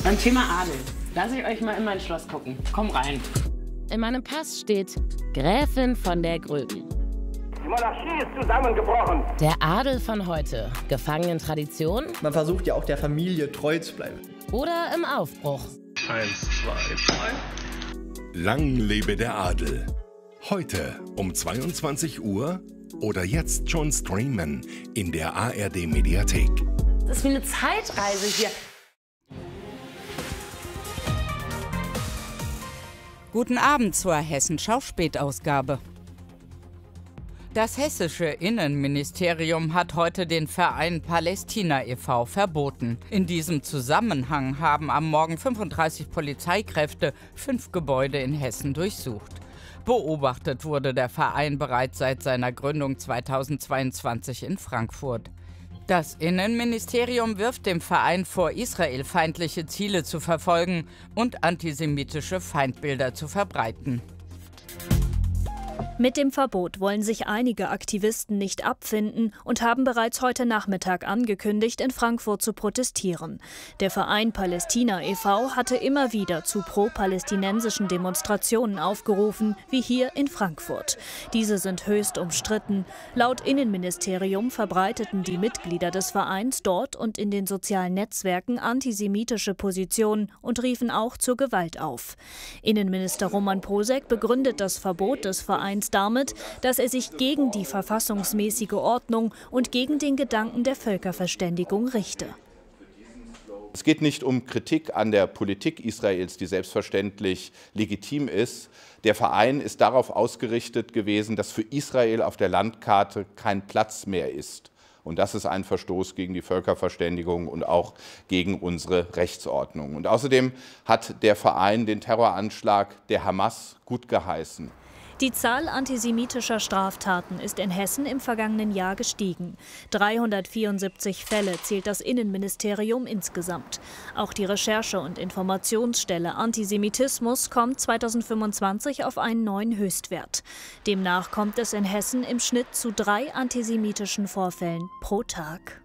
Beim Thema Adel, lasse ich euch mal in mein Schloss gucken. Komm rein. In meinem Pass steht Gräfin von der Gröben. Die Monarchie ist zusammengebrochen. Der Adel von heute, gefangen in Tradition? Man versucht ja auch der Familie treu zu bleiben. Oder im Aufbruch? 1, 2, 3. Lang lebe der Adel. Heute um 22 Uhr oder jetzt schon streamen in der ARD-Mediathek. Das ist wie eine Zeitreise hier. Guten Abend zur Hessenschau-Spätausgabe. Das hessische Innenministerium hat heute den Verein Palästina e.V. verboten. In diesem Zusammenhang haben am Morgen 35 Polizeikräfte 5 Gebäude in Hessen durchsucht. Beobachtet wurde der Verein bereits seit seiner Gründung 2022 in Frankfurt. Das Innenministerium wirft dem Verein vor, israelfeindliche Ziele zu verfolgen und antisemitische Feindbilder zu verbreiten. Mit dem Verbot wollen sich einige Aktivisten nicht abfinden und haben bereits heute Nachmittag angekündigt, in Frankfurt zu protestieren. Der Verein Palästina e.V. hatte immer wieder zu pro-palästinensischen Demonstrationen aufgerufen, wie hier in Frankfurt. Diese sind höchst umstritten. Laut Innenministerium verbreiteten die Mitglieder des Vereins dort und in den sozialen Netzwerken antisemitische Positionen und riefen auch zur Gewalt auf. Innenminister Roman Posek begründet das Verbot des Vereins damit, dass er sich gegen die verfassungsmäßige Ordnung und gegen den Gedanken der Völkerverständigung richte. Es geht nicht um Kritik an der Politik Israels, die selbstverständlich legitim ist. Der Verein ist darauf ausgerichtet gewesen, dass für Israel auf der Landkarte kein Platz mehr ist. Und das ist ein Verstoß gegen die Völkerverständigung und auch gegen unsere Rechtsordnung. Und außerdem hat der Verein den Terroranschlag der Hamas gutgeheißen. Die Zahl antisemitischer Straftaten ist in Hessen im vergangenen Jahr gestiegen. 374 Fälle zählt das Innenministerium insgesamt. Auch die Recherche- und Informationsstelle Antisemitismus kommt 2025 auf einen neuen Höchstwert. Demnach kommt es in Hessen im Schnitt zu 3 antisemitischen Vorfällen pro Tag.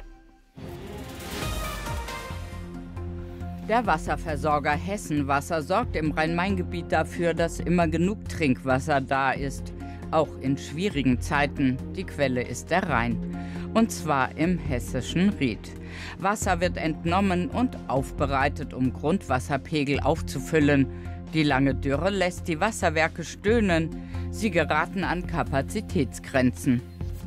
Der Wasserversorger Hessenwasser sorgt im Rhein-Main-Gebiet dafür, dass immer genug Trinkwasser da ist. Auch in schwierigen Zeiten. Die Quelle ist der Rhein. Und zwar im hessischen Ried. Wasser wird entnommen und aufbereitet, um Grundwasserpegel aufzufüllen. Die lange Dürre lässt die Wasserwerke stöhnen. Sie geraten an Kapazitätsgrenzen.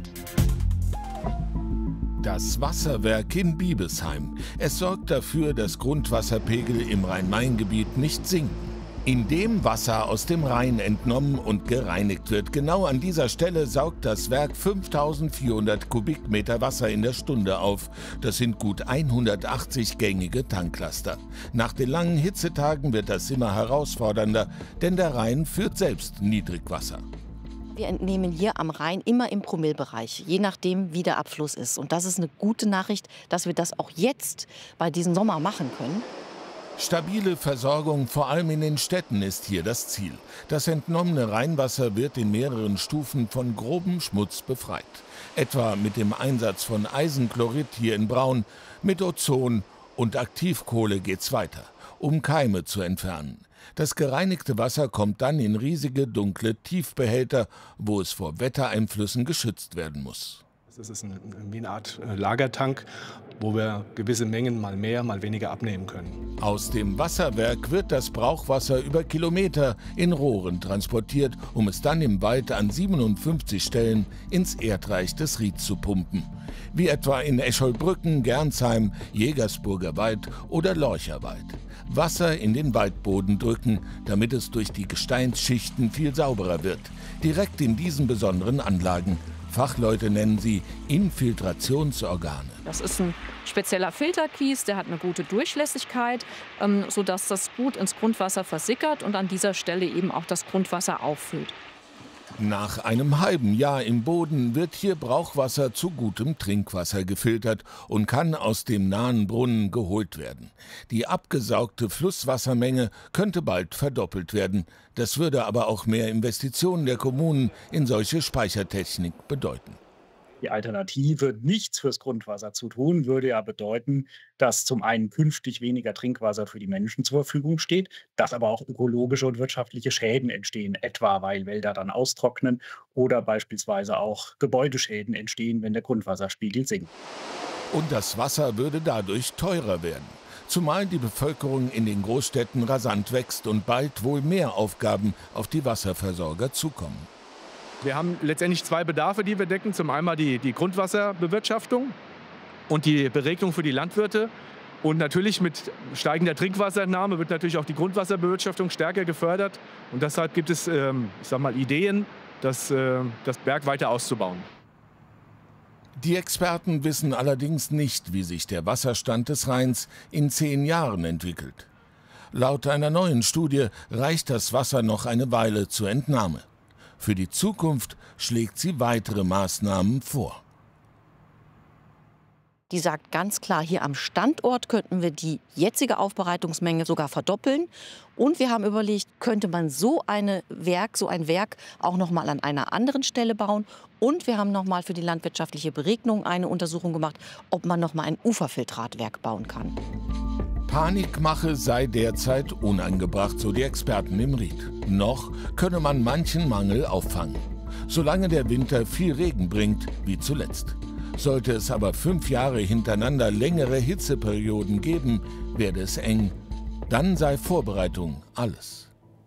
Das Wasserwerk in Biebesheim. Es sorgt dafür, dass Grundwasserpegel im Rhein-Main-Gebiet nicht sinken. Indem Wasser aus dem Rhein entnommen und gereinigt wird. Genau an dieser Stelle saugt das Werk 5400 Kubikmeter Wasser in der Stunde auf. Das sind gut 180 gängige Tanklaster. Nach den langen Hitzetagen wird das immer herausfordernder, denn der Rhein führt selbst Niedrigwasser. Wir entnehmen hier am Rhein immer im Promillebereich, je nachdem, wie der Abfluss ist. Und das ist eine gute Nachricht, dass wir das auch jetzt bei diesem Sommer machen können. Stabile Versorgung, vor allem in den Städten, ist hier das Ziel. Das entnommene Rheinwasser wird in mehreren Stufen von grobem Schmutz befreit. Etwa mit dem Einsatz von Eisenchlorid hier in Braun, mit Ozon und Aktivkohle geht's weiter, um Keime zu entfernen. Das gereinigte Wasser kommt dann in riesige, dunkle Tiefbehälter, wo es vor Wettereinflüssen geschützt werden muss. Das ist wie eine Art Lagertank, wo wir gewisse Mengen mal mehr, mal weniger abnehmen können. Aus dem Wasserwerk wird das Brauchwasser über Kilometer in Rohren transportiert, um es dann im Wald an 57 Stellen ins Erdreich des Rieds zu pumpen. Wie etwa in Escholbrücken, Gernsheim, Jägersburger Wald oder Lorcherwald. Wasser in den Waldboden drücken, damit es durch die Gesteinsschichten viel sauberer wird. Direkt in diesen besonderen Anlagen. Fachleute nennen sie Infiltrationsorgane. Das ist ein spezieller Filterkies, der hat eine gute Durchlässigkeit, sodass das gut ins Grundwasser versickert und an dieser Stelle eben auch das Grundwasser auffüllt. Nach einem halben Jahr im Boden wird hier Brauchwasser zu gutem Trinkwasser gefiltert und kann aus dem nahen Brunnen geholt werden. Die abgesaugte Flusswassermenge könnte bald verdoppelt werden. Das würde aber auch mehr Investitionen der Kommunen in solche Speichertechnik bedeuten. Die Alternative, nichts fürs Grundwasser zu tun, würde ja bedeuten, dass zum einen künftig weniger Trinkwasser für die Menschen zur Verfügung steht, dass aber auch ökologische und wirtschaftliche Schäden entstehen, etwa weil Wälder dann austrocknen oder beispielsweise auch Gebäudeschäden entstehen, wenn der Grundwasserspiegel sinkt. Und das Wasser würde dadurch teurer werden. Zumal die Bevölkerung in den Großstädten rasant wächst und bald wohl mehr Aufgaben auf die Wasserversorger zukommen. Wir haben letztendlich zwei Bedarfe, die wir decken. Zum einen die Grundwasserbewirtschaftung und die Beregnung für die Landwirte. Und natürlich mit steigender Trinkwasserentnahme wird natürlich auch die Grundwasserbewirtschaftung stärker gefördert. Und deshalb gibt es Ideen, das Berg weiter auszubauen. Die Experten wissen allerdings nicht, wie sich der Wasserstand des Rheins in 10 Jahren entwickelt. Laut einer neuen Studie reicht das Wasser noch eine Weile zur Entnahme. Für die Zukunft schlägt sie weitere Maßnahmen vor. Die sagt ganz klar, hier am Standort könnten wir die jetzige Aufbereitungsmenge sogar verdoppeln. Und wir haben überlegt, könnte man so ein Werk auch noch mal an einer anderen Stelle bauen. Und wir haben noch mal für die landwirtschaftliche Beregnung eine Untersuchung gemacht, ob man noch mal ein Uferfiltratwerk bauen kann. Panikmache sei derzeit unangebracht, so die Experten im Ried. Noch könne man manchen Mangel auffangen, solange der Winter viel Regen bringt, wie zuletzt. Sollte es aber 5 Jahre hintereinander längere Hitzeperioden geben, werde es eng. Dann sei Vorbereitung alles.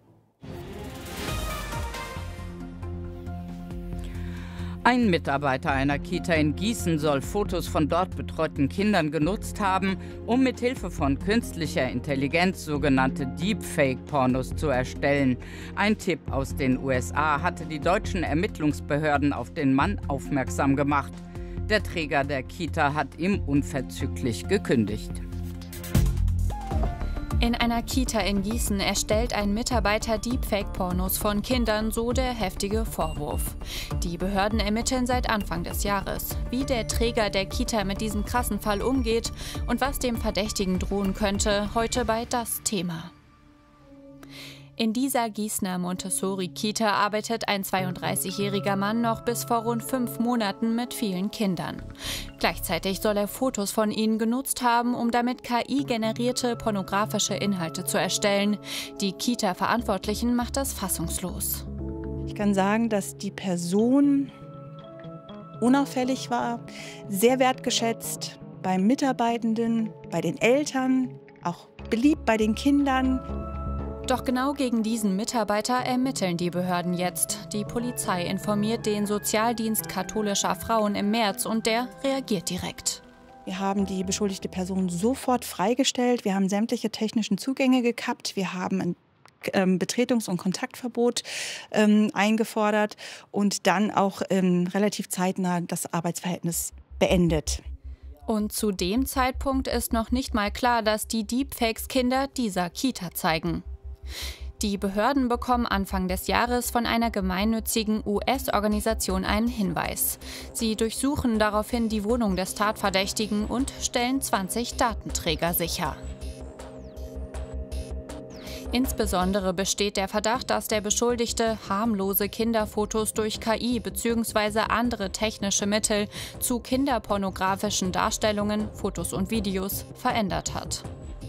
Ein Mitarbeiter einer Kita in Gießen soll Fotos von dort betreuten Kindern genutzt haben, um mit Hilfe von künstlicher Intelligenz sogenannte Deepfake-Pornos zu erstellen. Ein Tipp aus den USA hatte die deutschen Ermittlungsbehörden auf den Mann aufmerksam gemacht. Der Träger der Kita hat ihm unverzüglich gekündigt. In einer Kita in Gießen erstellt ein Mitarbeiter Deepfake-Pornos von Kindern, so der heftige Vorwurf. Die Behörden ermitteln seit Anfang des Jahres. Wie der Träger der Kita mit diesem krassen Fall umgeht und was dem Verdächtigen drohen könnte, heute bei Das Thema. In dieser Gießener Montessori-Kita arbeitet ein 32-jähriger Mann noch bis vor rund 5 Monaten mit vielen Kindern. Gleichzeitig soll er Fotos von ihnen genutzt haben, um damit KI-generierte pornografische Inhalte zu erstellen. Die Kita-Verantwortlichen macht das fassungslos. Ich kann sagen, dass die Person unauffällig war, sehr wertgeschätzt beim Mitarbeitenden, bei den Eltern, auch beliebt bei den Kindern. Doch genau gegen diesen Mitarbeiter ermitteln die Behörden jetzt. Die Polizei informiert den Sozialdienst katholischer Frauen im März und der reagiert direkt. Wir haben die beschuldigte Person sofort freigestellt. Wir haben sämtliche technischen Zugänge gekappt. Wir haben ein Betretungs- und Kontaktverbot eingefordert und dann auch relativ zeitnah das Arbeitsverhältnis beendet. Und zu dem Zeitpunkt ist noch nicht mal klar, dass die Deepfakes Kinder dieser Kita zeigen. Die Behörden bekommen Anfang des Jahres von einer gemeinnützigen US-Organisation einen Hinweis. Sie durchsuchen daraufhin die Wohnung des Tatverdächtigen und stellen 20 Datenträger sicher. Insbesondere besteht der Verdacht, dass der Beschuldigte harmlose Kinderfotos durch KI bzw. andere technische Mittel zu kinderpornografischen Darstellungen, Fotos und Videos verändert hat.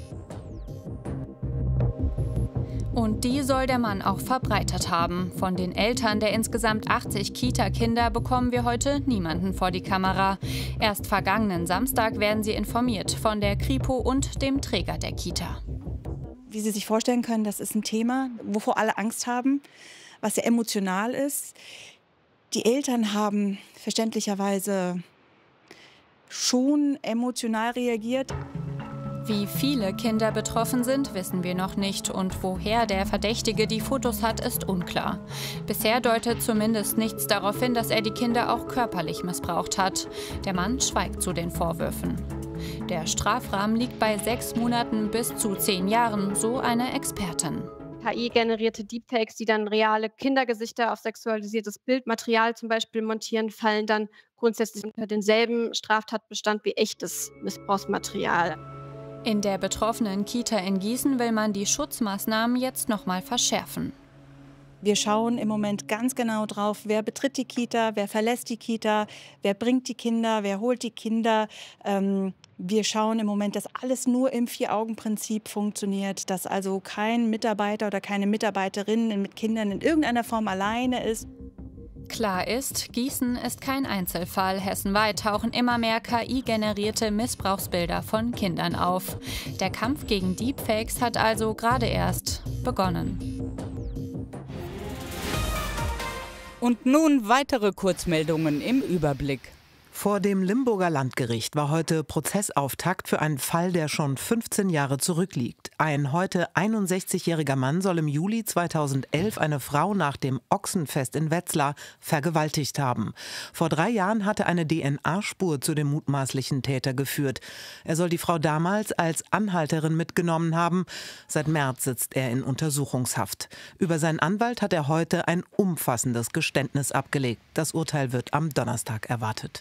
Und die soll der Mann auch verbreitet haben. Von den Eltern der insgesamt 80 Kita-Kinder bekommen wir heute niemanden vor die Kamera. Erst vergangenen Samstag werden sie informiert von der Kripo und dem Träger der Kita. Wie Sie sich vorstellen können, das ist ein Thema, wovor alle Angst haben, was sehr emotional ist. Die Eltern haben verständlicherweise schon emotional reagiert. Wie viele Kinder betroffen sind, wissen wir noch nicht. Und woher der Verdächtige die Fotos hat, ist unklar. Bisher deutet zumindest nichts darauf hin, dass er die Kinder auch körperlich missbraucht hat. Der Mann schweigt zu den Vorwürfen. Der Strafrahmen liegt bei 6 Monaten bis zu 10 Jahren, so eine Expertin. KI-generierte Deepfakes, die dann reale Kindergesichter auf sexualisiertes Bildmaterial zum Beispiel montieren, fallen dann grundsätzlich unter denselben Straftatbestand wie echtes Missbrauchsmaterial. In der betroffenen Kita in Gießen will man die Schutzmaßnahmen jetzt noch mal verschärfen. Wir schauen im Moment ganz genau drauf, wer betritt die Kita, wer verlässt die Kita, wer bringt die Kinder, wer holt die Kinder. Wir schauen im Moment, dass alles nur im Vier-Augen-Prinzip funktioniert, dass also kein Mitarbeiter oder keine Mitarbeiterin mit Kindern in irgendeiner Form alleine ist. Klar ist, Gießen ist kein Einzelfall. Hessenweit tauchen immer mehr KI-generierte Missbrauchsbilder von Kindern auf. Der Kampf gegen Deepfakes hat also gerade erst begonnen. Und nun weitere Kurzmeldungen im Überblick. Vor dem Limburger Landgericht war heute Prozessauftakt für einen Fall, der schon 15 Jahre zurückliegt. Ein heute 61-jähriger Mann soll im Juli 2011 eine Frau nach dem Ochsenfest in Wetzlar vergewaltigt haben. Vor 3 Jahren hatte eine DNA-Spur zu dem mutmaßlichen Täter geführt. Er soll die Frau damals als Anhalterin mitgenommen haben. Seit März sitzt er in Untersuchungshaft. Über seinen Anwalt hat er heute ein umfassendes Geständnis abgelegt. Das Urteil wird am Donnerstag erwartet.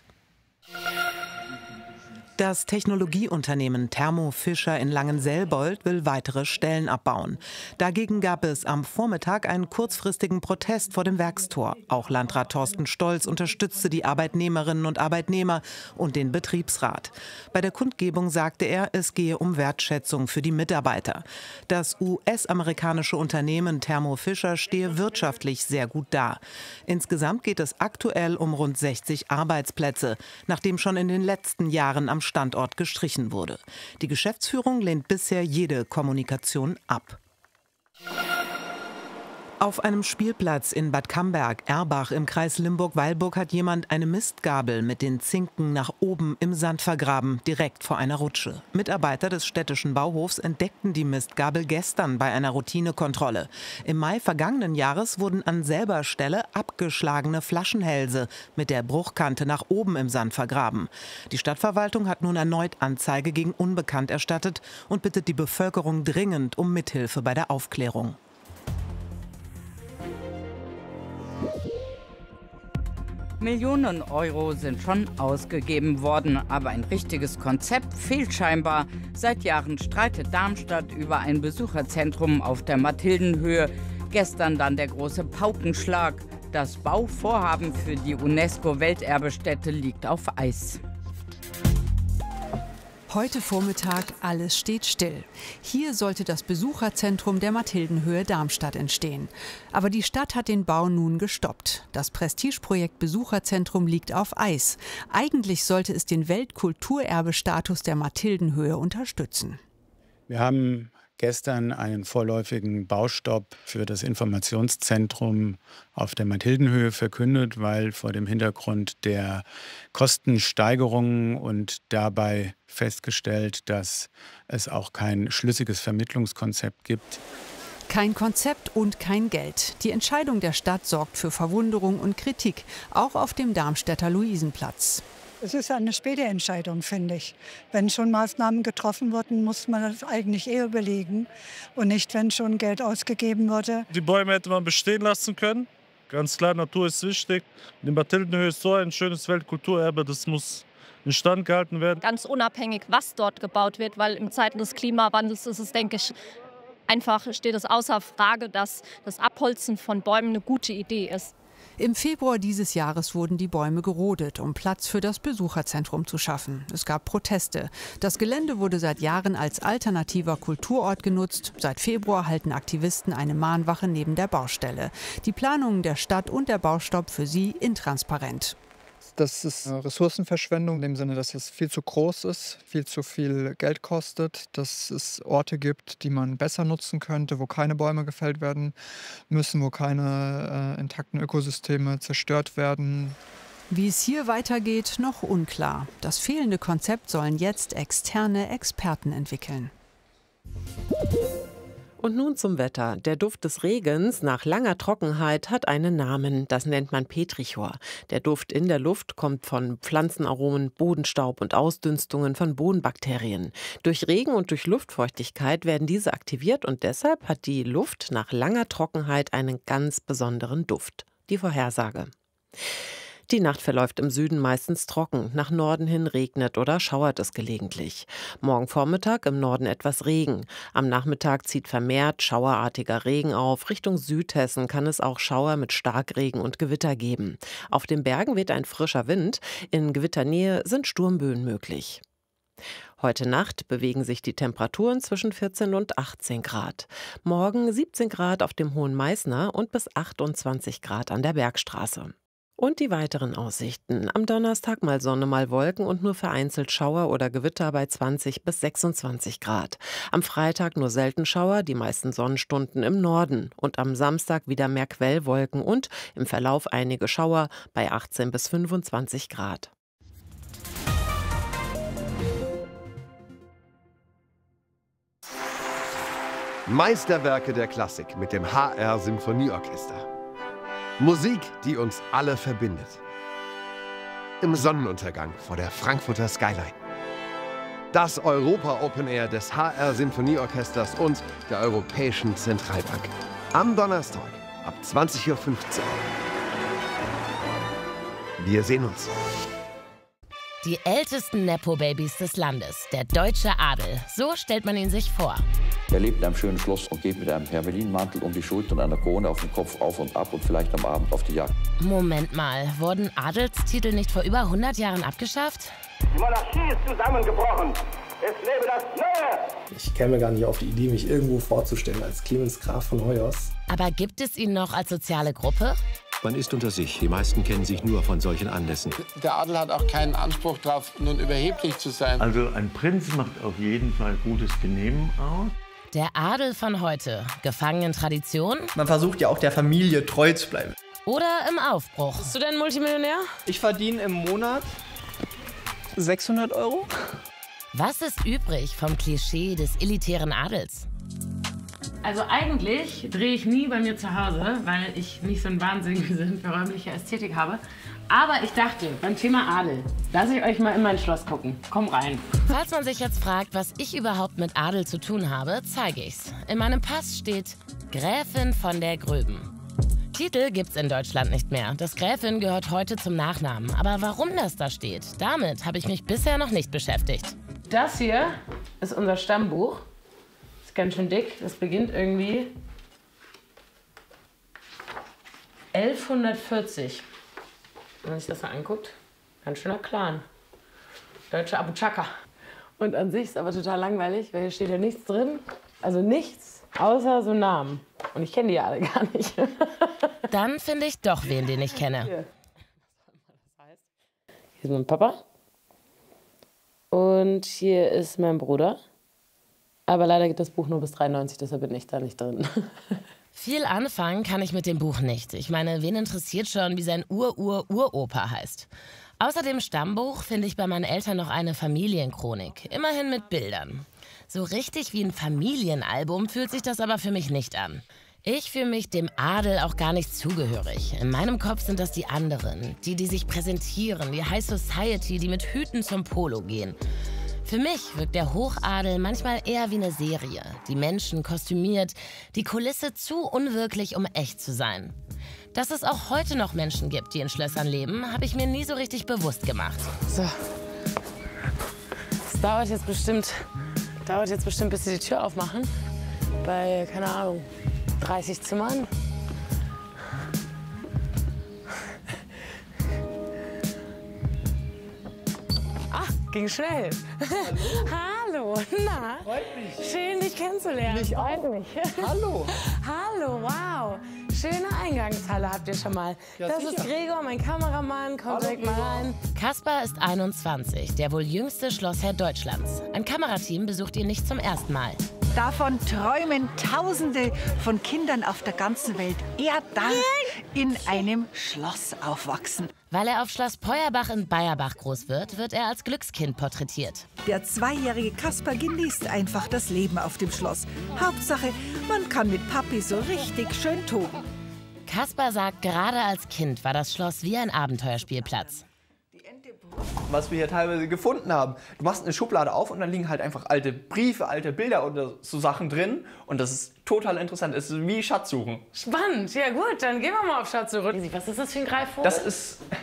Das Technologieunternehmen Thermo Fisher in Langenselbold will weitere Stellen abbauen. Dagegen gab es am Vormittag einen kurzfristigen Protest vor dem Werkstor. Auch Landrat Thorsten Stolz unterstützte die Arbeitnehmerinnen und Arbeitnehmer und den Betriebsrat. Bei der Kundgebung sagte er, es gehe um Wertschätzung für die Mitarbeiter. Das US-amerikanische Unternehmen Thermo Fisher stehe wirtschaftlich sehr gut da. Insgesamt geht es aktuell um rund 60 Arbeitsplätze, nachdem schon in den letzten Jahren am Standort gestrichen wurde. Die Geschäftsführung lehnt bisher jede Kommunikation ab. Auf einem Spielplatz in Bad Camberg-Erbach im Kreis Limburg-Weilburg hat jemand eine Mistgabel mit den Zinken nach oben im Sand vergraben, direkt vor einer Rutsche. Mitarbeiter des städtischen Bauhofs entdeckten die Mistgabel gestern bei einer Routinekontrolle. Im Mai vergangenen Jahres wurden an selber Stelle abgeschlagene Flaschenhälse mit der Bruchkante nach oben im Sand vergraben. Die Stadtverwaltung hat nun erneut Anzeige gegen Unbekannt erstattet und bittet die Bevölkerung dringend um Mithilfe bei der Aufklärung. Millionen Euro sind schon ausgegeben worden, aber ein richtiges Konzept fehlt scheinbar. Seit Jahren streitet Darmstadt über ein Besucherzentrum auf der Mathildenhöhe. Gestern dann der große Paukenschlag. Das Bauvorhaben für die UNESCO-Welterbestätte liegt auf Eis. Heute Vormittag, alles steht still. Hier sollte das Besucherzentrum der Mathildenhöhe Darmstadt entstehen. Aber die Stadt hat den Bau nun gestoppt. Das Prestigeprojekt Besucherzentrum liegt auf Eis. Eigentlich sollte es den Weltkulturerbestatus der Mathildenhöhe unterstützen. Wir haben gestern einen vorläufigen Baustopp für das Informationszentrum auf der Mathildenhöhe verkündet, weil vor dem Hintergrund der Kostensteigerungen und dabei festgestellt, dass es auch kein schlüssiges Vermittlungskonzept gibt. Kein Konzept und kein Geld. Die Entscheidung der Stadt sorgt für Verwunderung und Kritik, auch auf dem Darmstädter Luisenplatz. Es ist eine späte Entscheidung, finde ich. Wenn schon Maßnahmen getroffen wurden, muss man das eigentlich eher überlegen und nicht, wenn schon Geld ausgegeben wurde. Die Bäume hätte man bestehen lassen können. Ganz klar, Natur ist wichtig. Die Mathildenhöhe ist so ein schönes Weltkulturerbe, das muss instand gehalten werden. Ganz unabhängig, was dort gebaut wird, weil in Zeiten des Klimawandels ist es, denke ich, einfach steht es außer Frage, dass das Abholzen von Bäumen eine gute Idee ist. Im Februar dieses Jahres wurden die Bäume gerodet, um Platz für das Besucherzentrum zu schaffen. Es gab Proteste. Das Gelände wurde seit Jahren als alternativer Kulturort genutzt. Seit Februar halten Aktivisten eine Mahnwache neben der Baustelle. Die Planungen der Stadt und der Baustopp für sie intransparent. Das ist Ressourcenverschwendung in dem Sinne, dass es viel zu groß ist, viel zu viel Geld kostet, dass es Orte gibt, die man besser nutzen könnte, wo keine Bäume gefällt werden müssen, wo keine intakten Ökosysteme zerstört werden. Wie es hier weitergeht, noch unklar. Das fehlende Konzept sollen jetzt externe Experten entwickeln. Und nun zum Wetter. Der Duft des Regens nach langer Trockenheit hat einen Namen. Das nennt man Petrichor. Der Duft in der Luft kommt von Pflanzenaromen, Bodenstaub und Ausdünstungen von Bodenbakterien. Durch Regen und durch Luftfeuchtigkeit werden diese aktiviert und deshalb hat die Luft nach langer Trockenheit einen ganz besonderen Duft. Die Vorhersage. Die Nacht verläuft im Süden meistens trocken. Nach Norden hin regnet oder schauert es gelegentlich. Morgen Vormittag im Norden etwas Regen. Am Nachmittag zieht vermehrt schauerartiger Regen auf. Richtung Südhessen kann es auch Schauer mit Starkregen und Gewitter geben. Auf den Bergen weht ein frischer Wind. In Gewitternähe sind Sturmböen möglich. Heute Nacht bewegen sich die Temperaturen zwischen 14 und 18 Grad. Morgen 17 Grad auf dem Hohen Meißner und bis 28 Grad an der Bergstraße. Und die weiteren Aussichten. Am Donnerstag mal Sonne, mal Wolken und nur vereinzelt Schauer oder Gewitter bei 20 bis 26 Grad. Am Freitag nur selten Schauer, die meisten Sonnenstunden im Norden. Und am Samstag wieder mehr Quellwolken und im Verlauf einige Schauer bei 18 bis 25 Grad. Meisterwerke der Klassik mit dem HR Symphonieorchester. Musik, die uns alle verbindet. Im Sonnenuntergang vor der Frankfurter Skyline. Das Europa Open Air des HR Symphonieorchesters und der Europäischen Zentralbank. Am Donnerstag ab 20:15 Uhr. Wir sehen uns. Die ältesten Nepo-Babys des Landes, der deutsche Adel. So stellt man ihn sich vor. Er lebt in einem schönen Schloss und geht mit einem Hermelinmantel um die Schulter und einer Krone auf dem Kopf auf und ab und vielleicht am Abend auf die Jagd. Moment mal, wurden Adelstitel nicht vor über 100 Jahren abgeschafft? Die Monarchie ist zusammengebrochen. Es lebe das Neue! Ich käme gar nicht auf die Idee, mich irgendwo vorzustellen als Clemens Graf von Hoyos. Aber gibt es ihn noch als soziale Gruppe? Man ist unter sich. Die meisten kennen sich nur von solchen Anlässen. Der Adel hat auch keinen Anspruch darauf, nun überheblich zu sein. Also ein Prinz macht auf jeden Fall gutes Benehmen aus. Der Adel von heute, gefangen in Tradition? Man versucht ja auch der Familie treu zu bleiben. Oder im Aufbruch? Bist du denn Multimillionär? Ich verdiene im Monat 600 €. Was ist übrig vom Klischee des elitären Adels? Also eigentlich drehe ich nie bei mir zu Hause, weil ich nicht so einen wahnsinnigen Sinn für räumliche Ästhetik habe. Aber ich dachte, beim Thema Adel, lasse ich euch mal in mein Schloss gucken. Komm rein. Falls man sich jetzt fragt, was ich überhaupt mit Adel zu tun habe, zeige ich's. In meinem Pass steht Gräfin von der Gröben. Titel gibt's in Deutschland nicht mehr. Das Gräfin gehört heute zum Nachnamen. Aber warum das da steht, damit habe ich mich bisher noch nicht beschäftigt. Das hier ist unser Stammbuch. Ist ganz schön dick. Das beginnt irgendwie 1140. Wenn man sich das mal anguckt, ganz schöner Clan. Deutsche Abu Chaka. Und an sich ist aber total langweilig, weil hier steht ja nichts drin. Also nichts, außer so Namen. Und ich kenne die ja alle gar nicht. Dann finde ich doch wen, den ich kenne. Hier ist mein Papa. Und hier ist mein Bruder. Aber leider geht das Buch nur bis 93, deshalb bin ich da nicht drin. Viel anfangen kann ich mit dem Buch nicht. Ich meine, wen interessiert schon, wie sein Uropa heißt? Außer dem Stammbuch finde ich bei meinen Eltern noch eine Familienchronik. Immerhin mit Bildern. So richtig wie ein Familienalbum fühlt sich das aber für mich nicht an. Ich fühle mich dem Adel auch gar nicht zugehörig. In meinem Kopf sind das die anderen. Die sich präsentieren, die High Society, die mit Hüten zum Polo gehen. Für mich wirkt der Hochadel manchmal eher wie eine Serie. Die Menschen kostümiert, die Kulisse zu unwirklich, um echt zu sein. Dass es auch heute noch Menschen gibt, die in Schlössern leben, habe ich mir nie so richtig bewusst gemacht. So. Es dauert jetzt bestimmt, bis sie die Tür aufmachen. Bei, keine Ahnung, 30 Zimmern. Ging schnell. Hallo. Na? Freut mich. Schön, dich kennenzulernen. Mich auch. Freut mich. Hallo. Hallo, wow. Schöne Eingangshalle habt ihr schon mal. Ja, das sicher. ist Gregor, mein Kameramann. Kommt direkt mal rein. Kaspar ist 21, der wohl jüngste Schlossherr Deutschlands. Ein Kamerateam besucht ihn nicht zum ersten Mal. Davon träumen Tausende von Kindern auf der ganzen Welt. Er darf in einem Schloss aufwachsen. Weil er auf Schloss Peuerbach in Bayerbach groß wird, wird er als Glückskind porträtiert. Der 2-jährige Kaspar genießt einfach das Leben auf dem Schloss. Hauptsache, man kann mit Papi so richtig schön toben. Kaspar sagt, gerade als Kind war das Schloss wie ein Abenteuerspielplatz. Was wir hier teilweise gefunden haben. Du machst eine Schublade auf und dann liegen halt einfach alte Briefe, alte Bilder oder so Sachen drin. Und das ist total interessant. Es ist wie Schatzsuchen. Spannend. Ja gut, dann gehen wir mal auf Schatzsuche. Was ist das für ein Greifvogel? Das ist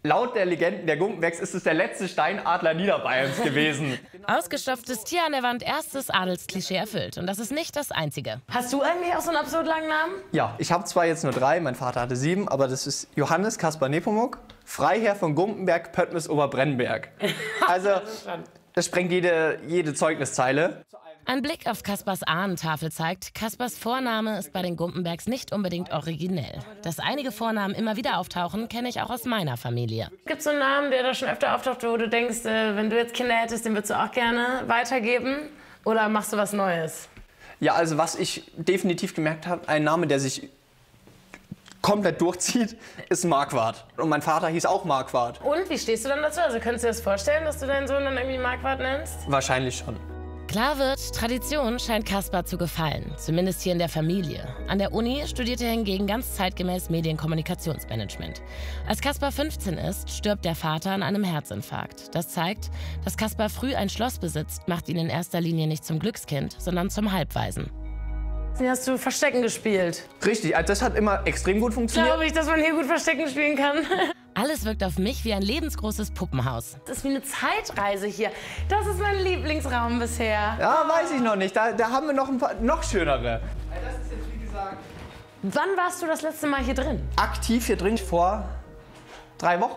Laut der Legenden der Gumpenbergs ist es der letzte Steinadler Niederbayerns gewesen. Ausgestopftes Tier an der Wand, erstes Adelsklischee erfüllt. Und das ist nicht das einzige. Hast du eigentlich auch so einen absurd langen Namen? Ja, ich habe zwar jetzt nur 3, mein Vater hatte 7, aber das ist Johannes Kaspar Nepomuk, Freiherr von Gumpenberg, Pöttmes Oberbrennberg. Also, das sprengt jede Zeugniszeile. Ein Blick auf Kaspars Ahnentafel zeigt, Kaspars Vorname ist bei den Gumpenbergs nicht unbedingt originell. Dass einige Vornamen immer wieder auftauchen, kenne ich auch aus meiner Familie. Gibt es so einen Namen, der da schon öfter auftaucht, wo du denkst, wenn du jetzt Kinder hättest, den würdest du auch gerne weitergeben? Oder machst du was Neues? Ja, also was ich definitiv gemerkt habe, ein Name, der sich komplett durchzieht, ist Marquardt. Und mein Vater hieß auch Marquardt. Und wie stehst du dann dazu? Also könntest du dir das vorstellen, dass du deinen Sohn dann irgendwie Marquardt nennst? Wahrscheinlich schon. Klar wird, Tradition scheint Kaspar zu gefallen, zumindest hier in der Familie. An der Uni studiert er hingegen ganz zeitgemäß Medienkommunikationsmanagement. Als Kaspar 15 ist, stirbt der Vater an einem Herzinfarkt. Das zeigt, dass Kaspar früh ein Schloss besitzt, macht ihn in erster Linie nicht zum Glückskind, sondern zum Halbwaisen. Hier hast du Verstecken gespielt. Richtig, also das hat immer extrem gut funktioniert. Glaube ich, dass man hier gut Verstecken spielen kann. Alles wirkt auf mich wie ein lebensgroßes Puppenhaus. Das ist wie eine Zeitreise hier. Das ist mein Lieblingsraum bisher. Ja, weiß ich noch nicht. Da haben wir noch ein paar noch schönere. Das ist jetzt wie gesagt. Wann warst du das letzte Mal hier drin? Aktiv hier drin vor 3 Wochen.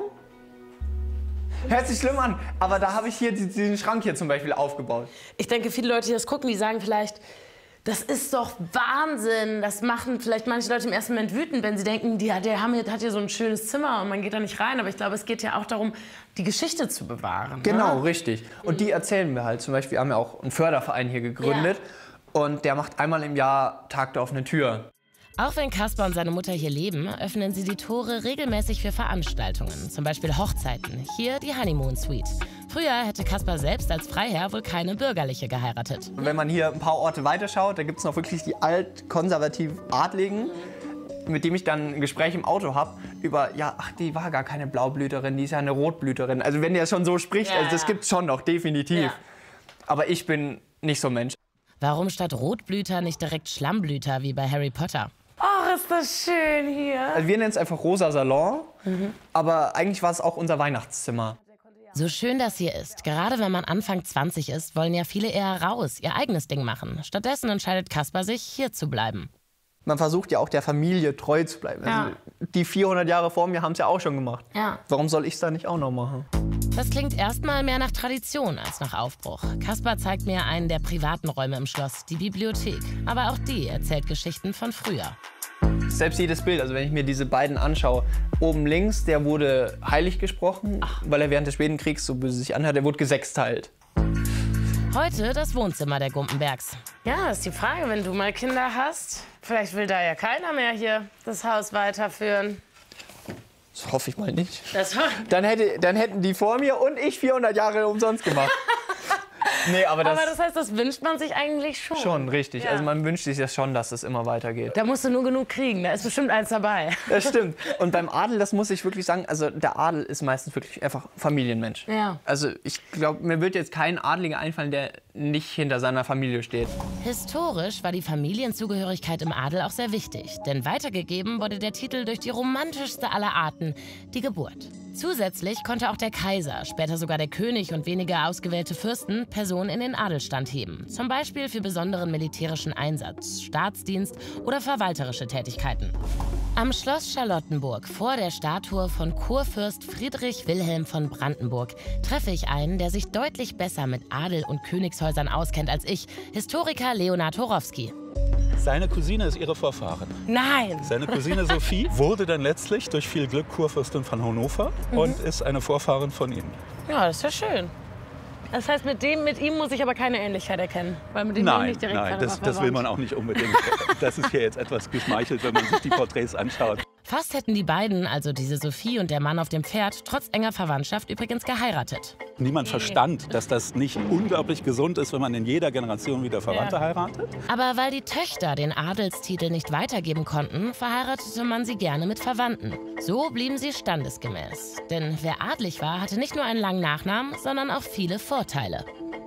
Hört sich schlimm an, aber da habe ich hier diesen Schrank hier zum Beispiel aufgebaut. Ich denke, viele Leute, die das gucken, die sagen vielleicht, das ist doch Wahnsinn. Das machen vielleicht manche Leute im ersten Moment wütend, wenn sie denken, der hat hier so ein schönes Zimmer und man geht da nicht rein. Aber ich glaube, es geht ja auch darum, die Geschichte zu bewahren. Genau, ne? Richtig. Und die erzählen wir halt. Zum Beispiel, wir haben ja auch einen Förderverein hier gegründet. Ja. Und der macht einmal im Jahr Tag der offenen Tür. Auch wenn Kaspar und seine Mutter hier leben, öffnen sie die Tore regelmäßig für Veranstaltungen. Zum Beispiel Hochzeiten. Hier die Honeymoon Suite. Früher hätte Kaspar selbst als Freiherr wohl keine bürgerliche geheiratet. Und wenn man hier ein paar Orte weiterschaut, da gibt es noch wirklich die altkonservativen Adligen, mit dem ich dann ein Gespräch im Auto habe über, die war gar keine Blaublüterin, die ist ja eine Rotblüterin. Also wenn der schon so spricht, also das gibt's schon noch, definitiv. Ja. Aber ich bin nicht so ein Mensch. Warum statt Rotblüter nicht direkt Schlammblüter wie bei Harry Potter? Oh, ist das schön hier. Also wir nennen es einfach Rosa Salon, aber eigentlich war es auch unser Weihnachtszimmer. So schön das hier ist, gerade wenn man Anfang 20 ist, wollen ja viele eher raus, ihr eigenes Ding machen. Stattdessen entscheidet Kaspar sich, hier zu bleiben. Man versucht ja auch der Familie treu zu bleiben. Ja. Also die 400 Jahre vor mir haben es ja auch schon gemacht. Ja. Warum soll ich es da nicht auch noch machen? Das klingt erstmal mehr nach Tradition als nach Aufbruch. Kaspar zeigt mir einen der privaten Räume im Schloss, die Bibliothek. Aber auch die erzählt Geschichten von früher. Selbst jedes Bild, also wenn ich mir diese beiden anschaue, oben links, der wurde heilig gesprochen, weil er während des Schwedenkriegs, so böse sich anhört, der wurde gesexteilt. Heute das Wohnzimmer der Gumpenbergs. Ja, ist die Frage, wenn du mal Kinder hast. Vielleicht will da ja keiner mehr hier das Haus weiterführen. Das hoffe ich mal nicht. Dann hätten die vor mir und ich 400 Jahre umsonst gemacht. Nee, aber das heißt, das wünscht man sich eigentlich schon. Schon, richtig. Ja. Also man wünscht sich das schon, dass es immer weitergeht. Da musst du nur genug kriegen, da ist bestimmt eins dabei. Das stimmt. Und beim Adel, das muss ich wirklich sagen, also der Adel ist meistens wirklich einfach Familienmensch. Ja. Also ich glaube, mir wird jetzt kein Adeliger einfallen, der nicht hinter seiner Familie steht. Historisch war die Familienzugehörigkeit im Adel auch sehr wichtig. Denn weitergegeben wurde der Titel durch die romantischste aller Arten, die Geburt. Zusätzlich konnte auch der Kaiser, später sogar der König und wenige ausgewählte Fürsten, Personen in den Adelstand heben. Zum Beispiel für besonderen militärischen Einsatz, Staatsdienst oder verwalterische Tätigkeiten. Am Schloss Charlottenburg, vor der Statue von Kurfürst Friedrich Wilhelm von Brandenburg, treffe ich einen, der sich deutlich besser mit Adel und Königshäusern auskennt als ich, Historiker Leonhard Horowski. Seine Cousine ist ihre Vorfahrin. Nein! Seine Cousine Sophie wurde dann letztlich durch viel Glück Kurfürstin von Hannover und ist eine Vorfahrin von ihm. Ja, das ist ja schön. Das heißt, mit ihm muss ich aber keine Ähnlichkeit erkennen? Weil mit dem nein, das will man auch nicht unbedingt. Das ist hier jetzt etwas geschmeichelt, wenn man sich die Porträts anschaut. Fast hätten die beiden, also diese Sophie und der Mann auf dem Pferd, trotz enger Verwandtschaft übrigens geheiratet. Niemand verstand, dass das nicht unglaublich gesund ist, wenn man in jeder Generation wieder Verwandte heiratet. Aber weil die Töchter den Adelstitel nicht weitergeben konnten, verheiratete man sie gerne mit Verwandten. So blieben sie standesgemäß. Denn wer adlig war, hatte nicht nur einen langen Nachnamen, sondern auch viele Vorteile.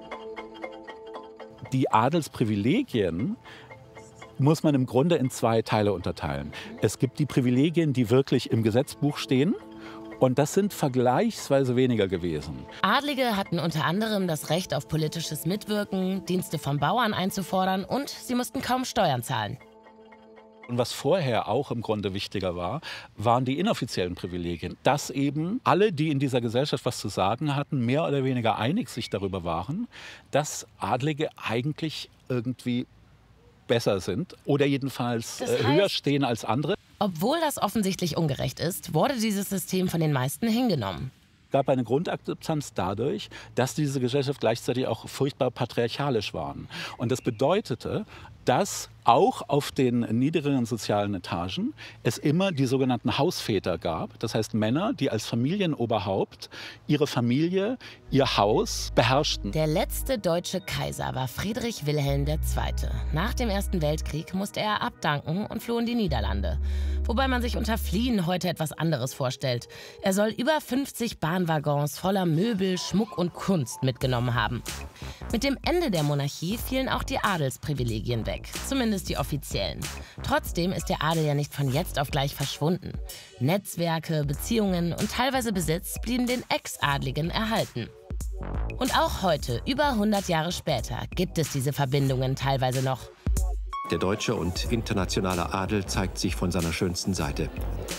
Die Adelsprivilegien muss man im Grunde in 2 Teile unterteilen. Es gibt die Privilegien, die wirklich im Gesetzbuch stehen Und das sind vergleichsweise weniger gewesen. Adlige hatten unter anderem das Recht auf politisches Mitwirken, Dienste von Bauern einzufordern und sie mussten kaum Steuern zahlen. Und was vorher auch im Grunde wichtiger war, waren die inoffiziellen Privilegien. Dass eben alle, die in dieser Gesellschaft was zu sagen hatten, mehr oder weniger einig sich darüber waren, dass Adlige eigentlich irgendwie besser sind oder jedenfalls höher stehen als andere. Obwohl das offensichtlich ungerecht ist, wurde dieses System von den meisten hingenommen. Es gab eine Grundakzeptanz dadurch, dass diese Gesellschaft gleichzeitig auch furchtbar patriarchalisch war. Und das bedeutete, dass auch auf den niedrigeren sozialen Etagen es immer die sogenannten Hausväter gab. Das heißt Männer, die als Familienoberhaupt ihre Familie, ihr Haus beherrschten. Der letzte deutsche Kaiser war Friedrich Wilhelm II. Nach dem Ersten Weltkrieg musste er abdanken und floh in die Niederlande. Wobei man sich unter Fliehen heute etwas anderes vorstellt. Er soll über 50 Bahnwaggons voller Möbel, Schmuck und Kunst mitgenommen haben. Mit dem Ende der Monarchie fielen auch die Adelsprivilegien weg, zumindest die offiziellen. Trotzdem ist der Adel ja nicht von jetzt auf gleich verschwunden. Netzwerke, Beziehungen und teilweise Besitz blieben den Ex-Adligen erhalten. Und auch heute, über 100 Jahre später, gibt es diese Verbindungen teilweise noch. Der deutsche und internationale Adel zeigt sich von seiner schönsten Seite.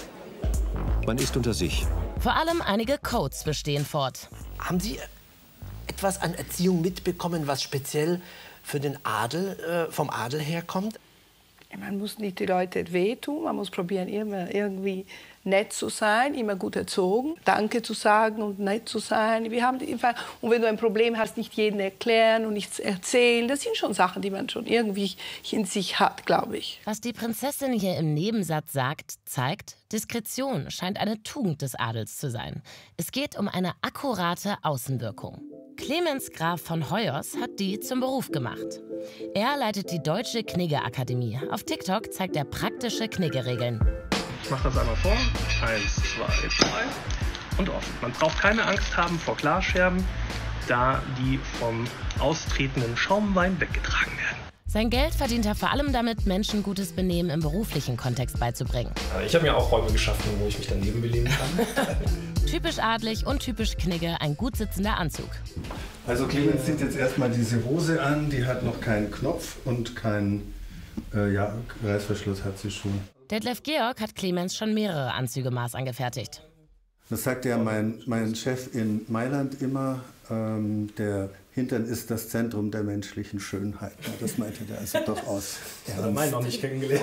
Man ist unter sich. Vor allem einige Codes bestehen fort. Haben Sie etwas an Erziehung mitbekommen, was speziell für den Adel, vom Adel herkommt? Man muss nicht die Leute wehtun, man muss probieren, immer irgendwie nett zu sein, immer gut erzogen, Danke zu sagen und nett zu sein. Und wenn du ein Problem hast, nicht jedem erklären und nichts erzählen, das sind schon Sachen, die man schon irgendwie in sich hat, glaube ich. Was die Prinzessin hier im Nebensatz sagt, zeigt, Diskretion scheint eine Tugend des Adels zu sein. Es geht um eine akkurate Außenwirkung. Clemens Graf von Hoyos hat die zum Beruf gemacht. Er leitet die Deutsche Knigge-Akademie. Auf TikTok zeigt er praktische Knigge-Regeln. Ich mache das einmal vor. 1, 2, 3 und offen. Man braucht keine Angst haben vor Glasscherben, da die vom austretenden Schaumwein weggetragen werden. Sein Geld verdient er vor allem damit, Menschen gutes Benehmen im beruflichen Kontext beizubringen. Ich habe mir auch Räume geschaffen, wo ich mich daneben beleben kann. Typisch adlig und typisch Knigge, ein gut sitzender Anzug. Also Clemens zieht jetzt erstmal diese Hose an, die hat noch keinen Knopf und keinen Reißverschluss hat sie schon. Detlef Georg hat Clemens schon mehrere Anzüge angefertigt. Das sagte ja mein Chef in Mailand immer, der Hintern ist das Zentrum der menschlichen Schönheit. Das meinte der also durchaus ernst. Ich habe noch nicht kennengelernt.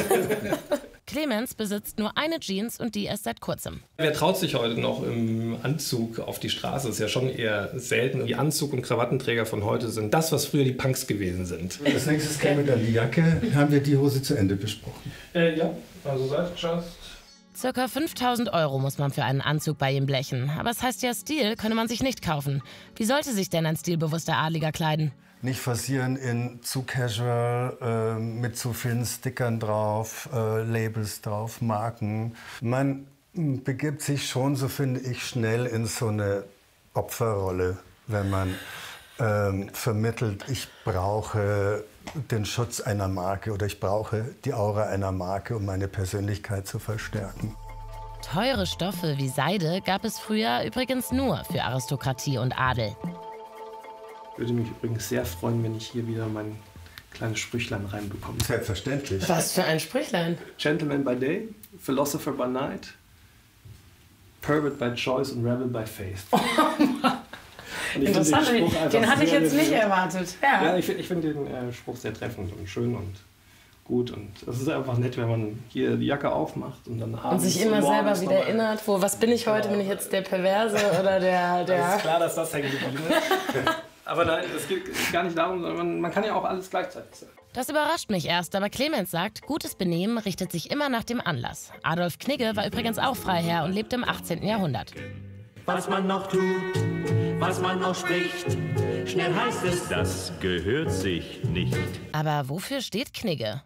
Clemens besitzt nur eine Jeans und die erst seit kurzem. Wer traut sich heute noch im Anzug auf die Straße? Das ist ja schon eher selten. Die Anzug- und Krawattenträger von heute sind das, was früher die Punks gewesen sind. Als nächstes käme dann die Jacke. Haben wir die Hose zu Ende besprochen? Ja, also seit just. Circa 5.000 € muss man für einen Anzug bei ihm blechen. Aber es heißt ja, Stil könne man sich nicht kaufen. Wie sollte sich denn ein stilbewusster Adliger kleiden? Nicht forcieren in zu casual, mit zu vielen Stickern drauf, Labels drauf, Marken. Man begibt sich schon, so finde ich, schnell in so eine Opferrolle, wenn man vermittelt, ich brauche den Schutz einer Marke oder ich brauche die Aura einer Marke, um meine Persönlichkeit zu verstärken. Teure Stoffe wie Seide gab es früher übrigens nur für Aristokratie und Adel. Ich würde mich übrigens sehr freuen, wenn ich hier wieder mein kleines Sprüchlein reinbekomme. Selbstverständlich. Was für ein Sprüchlein? Gentleman by day, philosopher by night, pervert by choice und rebel by faith. Interessant, den hatte ich jetzt nicht erwartet. Ja, ich finde den Spruch sehr treffend und schön und gut. Und es ist einfach nett, wenn man hier die Jacke aufmacht und dann abends. Und sich immer selber wieder erinnert, was bin ich heute? Bin ich jetzt der Perverse oder der... Es ist klar, dass das hängen geblieben ist. Aber nein, es geht gar nicht darum, sondern man kann ja auch alles gleichzeitig sagen. Das überrascht mich erst, aber Clemens sagt, gutes Benehmen richtet sich immer nach dem Anlass. Adolf Knigge war übrigens auch Freiherr und lebte im 18. Jahrhundert. Was man noch tut, was man noch spricht, schnell heißt es, das gehört sich nicht. Aber wofür steht Knigge?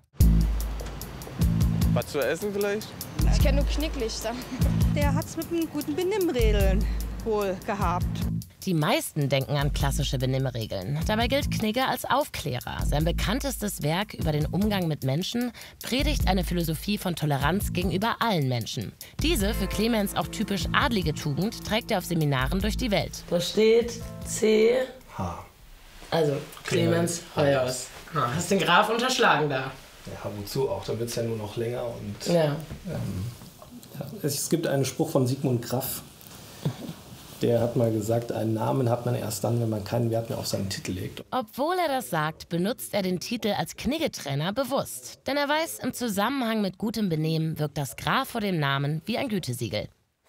Was zu essen vielleicht? Ich kenne nur Knicklichter. Der hat's mit einem guten Benimmregeln wohl gehabt. Die meisten denken an klassische Benimmregeln. Dabei gilt Knigge als Aufklärer. Sein bekanntestes Werk über den Umgang mit Menschen predigt eine Philosophie von Toleranz gegenüber allen Menschen. Diese, für Clemens auch typisch adlige Tugend, trägt er auf Seminaren durch die Welt. Da steht C. H. Also Clemens Hoyos. Hast den Graf unterschlagen da. Ja, wozu auch? Da wird es ja nur noch länger. Und, ja. Es gibt einen Spruch von Sigmund Graff. Der hat mal gesagt, einen Namen hat man erst dann, wenn man keinen Wert mehr auf seinen Titel legt. Obwohl er das sagt, benutzt er den Titel als Kniggetrainer bewusst. Denn er weiß, im Zusammenhang mit gutem Benehmen wirkt das Graf vor dem Namen wie ein Gütesiegel.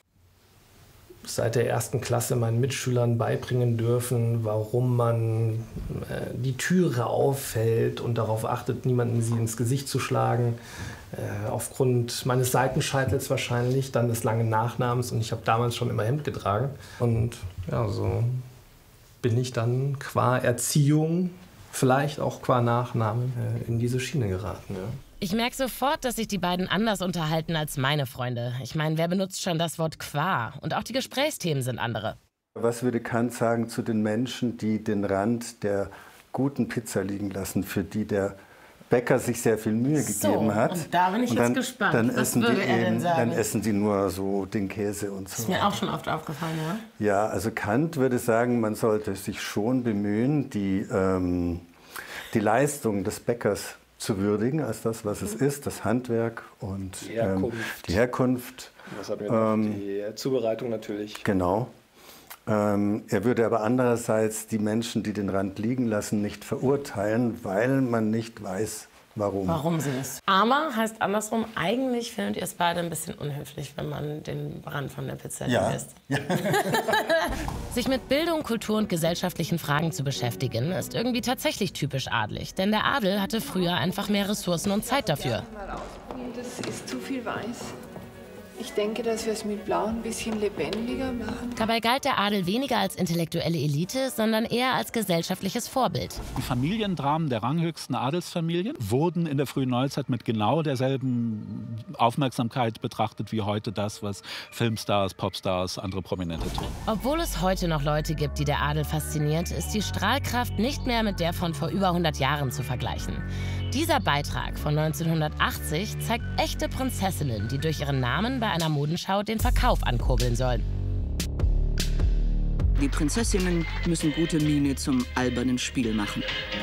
Seit der 1. Klasse meinen Mitschülern beibringen dürfen, warum man die Türe aufhält und darauf achtet, niemanden sie ins Gesicht zu schlagen. Aufgrund meines Seitenscheitels wahrscheinlich, dann des langen Nachnamens, und ich habe damals schon immer Hemd getragen. Und ja, so bin ich dann qua Erziehung, vielleicht auch qua Nachname, in diese Schiene geraten. Ja. Ich merke sofort, dass sich die beiden anders unterhalten als meine Freunde. Ich meine, wer benutzt schon das Wort qua? Und auch die Gesprächsthemen sind andere. Was würde Kant sagen zu den Menschen, die den Rand der guten Pizza liegen lassen, für die der Bäcker sich sehr viel Mühe gegeben hat? Und da bin ich jetzt gespannt. Was würde er denn sagen? Dann essen die nur so den Käse und so. Das ist mir auch schon oft aufgefallen, ja? Ja, also Kant würde sagen, man sollte sich schon bemühen, die Leistung des Bäckers zu würdigen als das, was es ist, das Handwerk und die Herkunft. Was hatten wir noch? Die Zubereitung natürlich. Genau. Er würde aber andererseits die Menschen, die den Rand liegen lassen, nicht verurteilen, weil man nicht weiß, warum. Warum sie es. Aber heißt andersrum, eigentlich findet ihr es beide ein bisschen unhöflich, wenn man den Rand von der Pizza isst. Ja. Sich mit Bildung, Kultur und gesellschaftlichen Fragen zu beschäftigen, ist irgendwie tatsächlich typisch adlig. Denn der Adel hatte früher einfach mehr Ressourcen und Zeit dafür. Das ist zu viel weiß. Ich denke, dass wir es mit Blau ein bisschen lebendiger machen. Dabei galt der Adel weniger als intellektuelle Elite, sondern eher als gesellschaftliches Vorbild. Die Familiendramen der ranghöchsten Adelsfamilien wurden in der frühen Neuzeit mit genau derselben Aufmerksamkeit betrachtet wie heute das, was Filmstars, Popstars, andere Prominente tun. Obwohl es heute noch Leute gibt, die der Adel fasziniert, ist die Strahlkraft nicht mehr mit der von vor über 100 Jahren zu vergleichen. Dieser Beitrag von 1980 zeigt echte Prinzessinnen, die durch ihren Namen bei einer Modenschau den Verkauf ankurbeln sollen. Die Prinzessinnen müssen gute Miene zum albernen Spiel machen.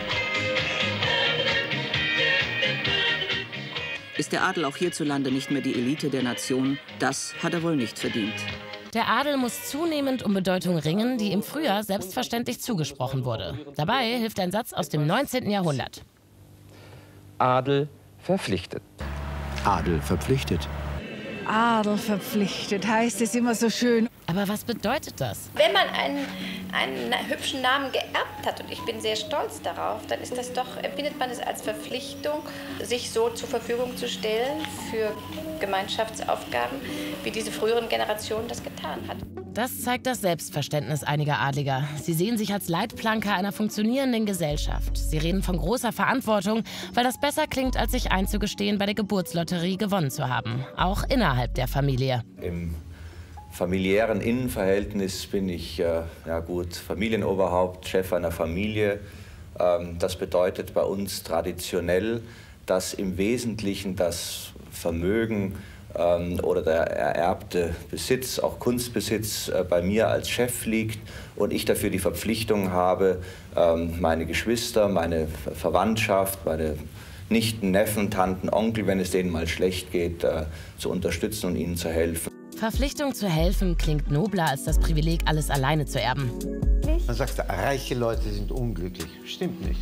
Ist der Adel auch hierzulande nicht mehr die Elite der Nation? Das hat er wohl nicht verdient. Der Adel muss zunehmend um Bedeutung ringen, die ihm früher selbstverständlich zugesprochen wurde. Dabei hilft ein Satz aus dem 19. Jahrhundert. Adel verpflichtet. Adel verpflichtet. Adel verpflichtet, heißt es immer so schön. Aber was bedeutet das? Wenn man einen hübschen Namen geerbt hat, und ich bin sehr stolz darauf, dann ist das doch, empfindet man es als Verpflichtung, sich so zur Verfügung zu stellen für Gemeinschaftsaufgaben, wie diese früheren Generationen das getan hat. Das zeigt das Selbstverständnis einiger Adliger. Sie sehen sich als Leitplanke einer funktionierenden Gesellschaft. Sie reden von großer Verantwortung, weil das besser klingt, als sich einzugestehen, bei der Geburtslotterie gewonnen zu haben. Auch innerhalb der Familie. Im familiären Innenverhältnis bin ich Familienoberhaupt, Chef einer Familie. Das bedeutet bei uns traditionell, dass im Wesentlichen das Vermögen oder der ererbte Besitz, auch Kunstbesitz, bei mir als Chef liegt und ich dafür die Verpflichtung habe, meine Geschwister, meine Verwandtschaft, meine Nichten, Neffen, Tanten, Onkel, wenn es denen mal schlecht geht, zu unterstützen und ihnen zu helfen. Verpflichtung zu helfen klingt nobler als das Privileg, alles alleine zu erben. Dann sagst du, reiche Leute sind unglücklich. Stimmt nicht.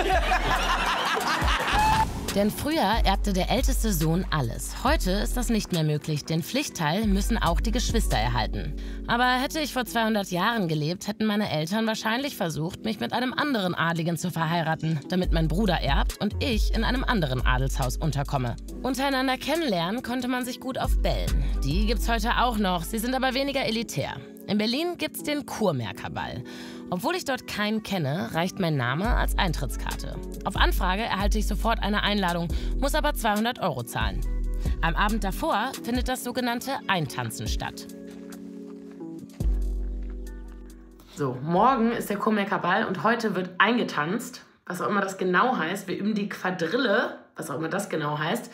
Denn früher erbte der älteste Sohn alles. Heute ist das nicht mehr möglich. Den Pflichtteil müssen auch die Geschwister erhalten. Aber hätte ich vor 200 Jahren gelebt, hätten meine Eltern wahrscheinlich versucht, mich mit einem anderen Adligen zu verheiraten, damit mein Bruder erbt und ich in einem anderen Adelshaus unterkomme. Untereinander kennenlernen konnte man sich gut auf Bällen. Die gibt's heute auch noch, sie sind aber weniger elitär. In Berlin gibt's den Kurmärkerball. Obwohl ich dort keinen kenne, reicht mein Name als Eintrittskarte. Auf Anfrage erhalte ich sofort eine Einladung, muss aber 200 € zahlen. Am Abend davor findet das sogenannte Eintanzen statt. So, morgen ist der Kohlmecker-Ball und heute wird eingetanzt, was auch immer das genau heißt. Wir üben die Quadrille, was auch immer das genau heißt.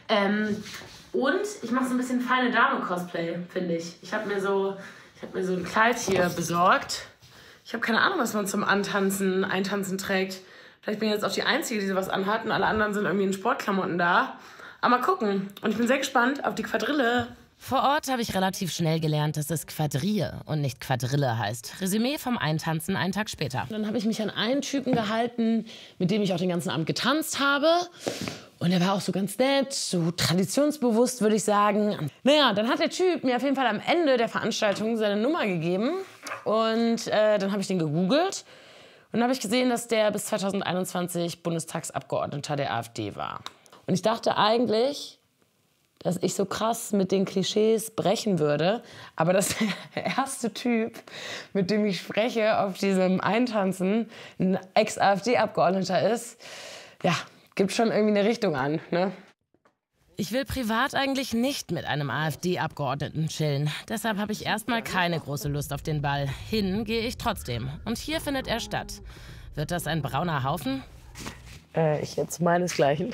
Und ich mache so ein bisschen feine Dame-Cosplay, finde ich. Ich habe mir so ein Kleid hier besorgt. Ich habe keine Ahnung, was man zum Eintanzen trägt. Vielleicht bin ich jetzt auch die Einzige, die sowas anhat und alle anderen sind irgendwie in Sportklamotten da. Aber mal gucken. Und ich bin sehr gespannt auf die Quadrille. Vor Ort habe ich relativ schnell gelernt, dass es Quadrille und nicht Quadrille heißt. Resümee vom Eintanzen einen Tag später. Dann habe ich mich an einen Typen gehalten, mit dem ich auch den ganzen Abend getanzt habe. Und er war auch so ganz nett, so traditionsbewusst, würde ich sagen. Naja, dann hat der Typ mir auf jeden Fall am Ende der Veranstaltung seine Nummer gegeben. Und dann habe ich den gegoogelt. Und dann habe ich gesehen, dass der bis 2021 Bundestagsabgeordneter der AfD war. Und ich dachte eigentlich, dass ich so krass mit den Klischees brechen würde. Aber dass der erste Typ, mit dem ich spreche auf diesem Eintanzen, ein Ex-AfD-Abgeordneter ist, ja, gibt schon irgendwie eine Richtung an, ne? Ich will privat eigentlich nicht mit einem AfD-Abgeordneten chillen. Deshalb habe ich erstmal keine große Lust auf den Ball. Hin gehe ich trotzdem. Und hier findet er statt. Wird das ein brauner Haufen? Ich jetzt meinesgleichen.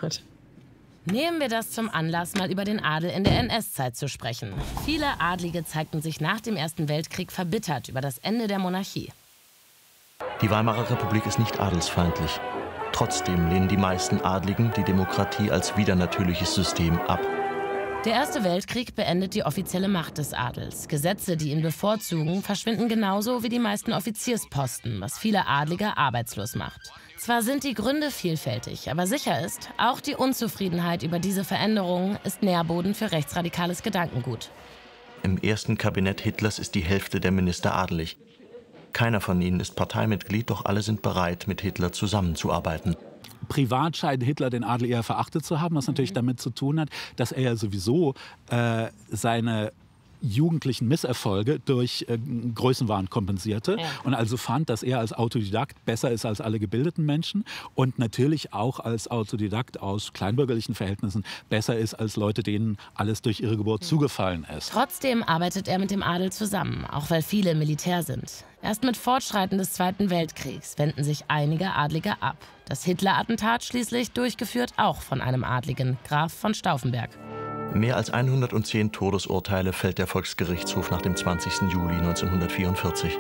Nehmen wir das zum Anlass, mal über den Adel in der NS-Zeit zu sprechen. Viele Adlige zeigten sich nach dem Ersten Weltkrieg verbittert über das Ende der Monarchie. Die Weimarer Republik ist nicht adelsfeindlich. Trotzdem lehnen die meisten Adligen die Demokratie als widernatürliches System ab. Der Erste Weltkrieg beendet die offizielle Macht des Adels. Gesetze, die ihn bevorzugen, verschwinden genauso wie die meisten Offiziersposten, was viele Adlige arbeitslos macht. Zwar sind die Gründe vielfältig, aber sicher ist, auch die Unzufriedenheit über diese Veränderungen ist Nährboden für rechtsradikales Gedankengut. Im ersten Kabinett Hitlers ist die Hälfte der Minister adelig. Keiner von ihnen ist Parteimitglied, doch alle sind bereit, mit Hitler zusammenzuarbeiten. Privat scheint Hitler den Adel eher verachtet zu haben, was natürlich damit zu tun hat, dass er ja sowieso seine jugendlichen Misserfolge durch Größenwahn kompensierte und also fand, dass er als Autodidakt besser ist als alle gebildeten Menschen und natürlich auch als Autodidakt aus kleinbürgerlichen Verhältnissen besser ist als Leute, denen alles durch ihre Geburt zugefallen ist. Trotzdem arbeitet er mit dem Adel zusammen, auch weil viele im Militär sind. Erst mit Fortschreiten des Zweiten Weltkriegs wenden sich einige Adlige ab. Das Hitler-Attentat schließlich durchgeführt auch von einem Adligen, Graf von Stauffenberg. Mehr als 110 Todesurteile fällt der Volksgerichtshof nach dem 20. Juli 1944.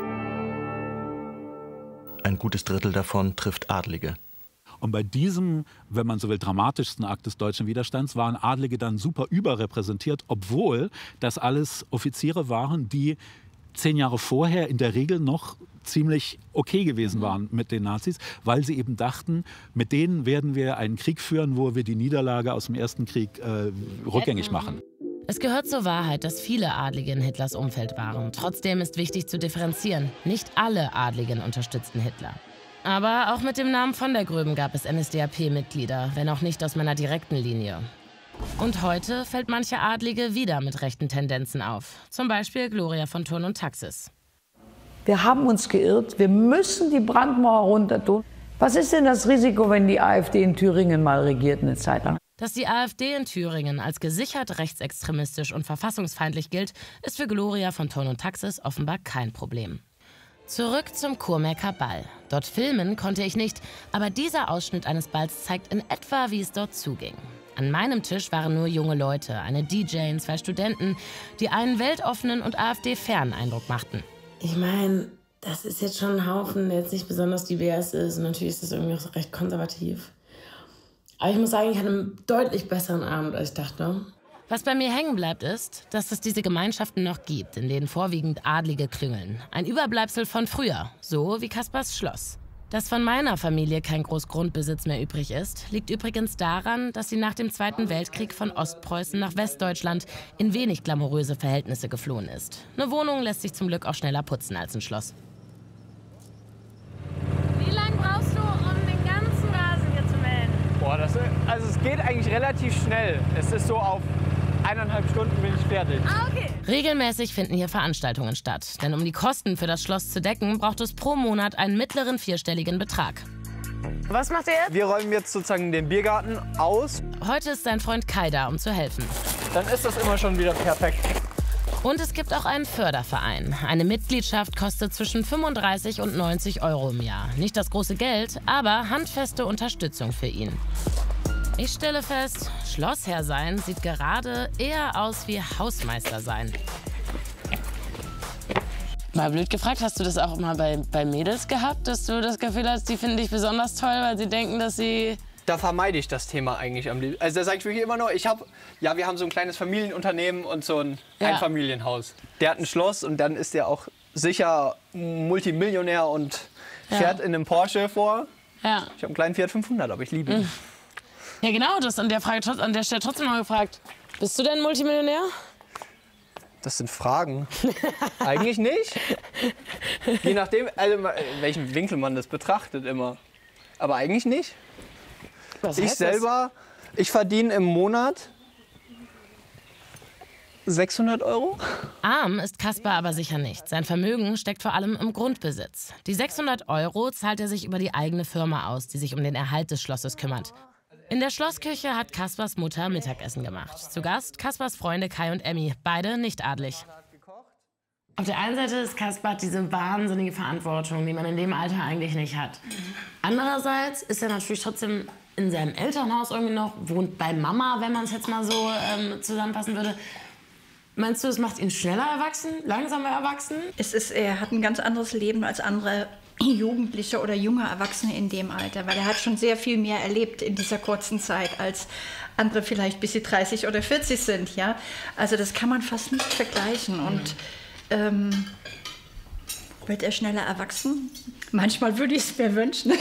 Ein gutes Drittel davon trifft Adlige. Und bei diesem, wenn man so will, dramatischsten Akt des deutschen Widerstands waren Adlige dann super überrepräsentiert, obwohl das alles Offiziere waren, die 10 Jahre vorher in der Regel noch ziemlich okay gewesen waren mit den Nazis, weil sie eben dachten, mit denen werden wir einen Krieg führen, wo wir die Niederlage aus dem Ersten Krieg rückgängig machen. Es gehört zur Wahrheit, dass viele Adlige in Hitlers Umfeld waren. Trotzdem ist wichtig zu differenzieren. Nicht alle Adligen unterstützten Hitler. Aber auch mit dem Namen von der Gröben gab es NSDAP-Mitglieder, wenn auch nicht aus meiner direkten Linie. Und heute fällt manche Adlige wieder mit rechten Tendenzen auf. Zum Beispiel Gloria von Thurn und Taxis. Wir haben uns geirrt, wir müssen die Brandmauer runter tun. Was ist denn das Risiko, wenn die AfD in Thüringen mal regiert eine Zeit lang? Dass die AfD in Thüringen als gesichert rechtsextremistisch und verfassungsfeindlich gilt, ist für Gloria von Thurn und Taxis offenbar kein Problem. Zurück zum Kurmecker Ball. Dort filmen konnte ich nicht, aber dieser Ausschnitt eines Balls zeigt in etwa, wie es dort zuging. An meinem Tisch waren nur junge Leute, eine DJ und 2 Studenten, die einen weltoffenen und AfD-fernen Eindruck machten. Ich meine, das ist jetzt schon ein Haufen, der jetzt nicht besonders divers ist. Und natürlich ist das irgendwie auch recht konservativ. Aber ich muss sagen, ich hatte einen deutlich besseren Abend, als ich dachte. Was bei mir hängen bleibt, ist, dass es diese Gemeinschaften noch gibt, in denen vorwiegend Adlige klüngeln. Ein Überbleibsel von früher, so wie Kaspers Schloss. Dass von meiner Familie kein Großgrundbesitz mehr übrig ist, liegt übrigens daran, dass sie nach dem Zweiten Weltkrieg von Ostpreußen nach Westdeutschland in wenig glamouröse Verhältnisse geflohen ist. Eine Wohnung lässt sich zum Glück auch schneller putzen als ein Schloss. Wie lange brauchst du, um den ganzen Rasen hier zu mähen? Boah, also es geht eigentlich relativ schnell. Es ist so auf 1,5 Stunden bin ich fertig. Ah, okay. Regelmäßig finden hier Veranstaltungen statt. Denn um die Kosten für das Schloss zu decken, braucht es pro Monat einen mittleren 4-stelligen Betrag. Was macht ihr jetzt? Wir räumen jetzt sozusagen den Biergarten aus. Heute ist sein Freund Kai da, um zu helfen. Dann ist das immer schon wieder perfekt. Und es gibt auch einen Förderverein. Eine Mitgliedschaft kostet zwischen 35 und 90 Euro im Jahr. Nicht das große Geld, aber handfeste Unterstützung für ihn. Ich stelle fest, Schlossherr sein sieht gerade eher aus wie Hausmeister sein. Mal blöd gefragt, hast du das auch mal bei Mädels gehabt, dass du das Gefühl hast, die finden dich besonders toll, weil sie denken, dass sie... Da vermeide ich das Thema eigentlich am liebsten. Also da sage ich wirklich immer nur, wir haben so ein kleines Familienunternehmen und so ein Einfamilienhaus. Der hat ein Schloss und dann ist der auch sicher Multimillionär und fährt in einem Porsche vor. Ja. Ich habe einen kleinen Fiat 500, aber ich liebe ihn. Ja genau, das an der Stelle trotzdem mal gefragt. Bist du denn Multimillionär? Das sind Fragen. Eigentlich nicht. Je nachdem, also in welchem Winkel man das betrachtet immer. Aber eigentlich nicht. Ich verdiene im Monat 600 Euro. Arm ist Kaspar aber sicher nicht. Sein Vermögen steckt vor allem im Grundbesitz. Die 600 Euro zahlt er sich über die eigene Firma aus, die sich um den Erhalt des Schlosses kümmert. In der Schlossküche hat Kaspars Mutter Mittagessen gemacht. Zu Gast Kaspars Freunde Kai und Emmy, beide nicht adelig. Auf der einen Seite ist Kaspar diese wahnsinnige Verantwortung, die man in dem Alter eigentlich nicht hat. Andererseits ist er natürlich trotzdem in seinem Elternhaus irgendwie noch, wohnt bei Mama, wenn man es jetzt mal so zusammenfassen würde. Meinst du, es macht ihn schneller erwachsen, langsamer erwachsen? Er hat ein ganz anderes Leben als andere Jugendliche oder junge Erwachsene in dem Alter, weil er hat schon sehr viel mehr erlebt in dieser kurzen Zeit, als andere vielleicht bis sie 30 oder 40 sind. Ja? Also das kann man fast nicht vergleichen. Und wird er schneller erwachsen? Manchmal würde ich es mir wünschen.